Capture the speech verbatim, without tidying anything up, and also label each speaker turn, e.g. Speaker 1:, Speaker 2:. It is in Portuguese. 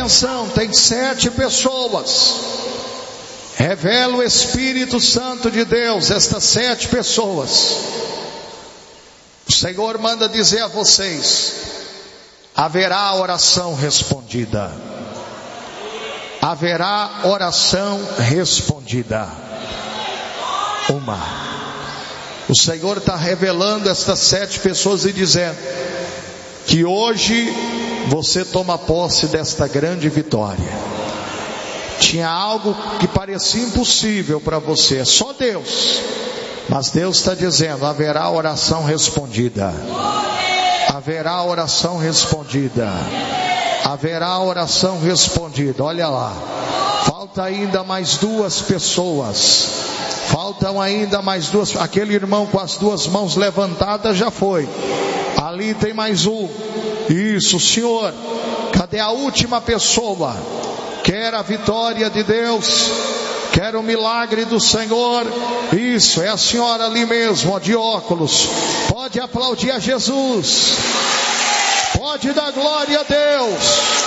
Speaker 1: atenção, tem sete pessoas. Revela o Espírito Santo de Deus, estas sete pessoas. O Senhor manda dizer a vocês: haverá oração respondida. Haverá oração respondida. Uma. O Senhor está revelando estas sete pessoas e dizendo que hoje você toma posse desta grande vitória. Tinha algo que parecia impossível para você, só Deus. Mas Deus está dizendo: haverá oração respondida. Haverá oração respondida. Haverá oração respondida. Olha lá, falta ainda mais duas pessoas. Faltam ainda mais duas. Aquele irmão com as duas mãos levantadas já foi. Ali tem mais um. Isso, Senhor. Cadê a última pessoa? Quer a vitória de Deus? Quer o milagre do Senhor? Isso, é a senhora ali mesmo, ó, de óculos. Pode aplaudir a Jesus. Pode dar glória a Deus.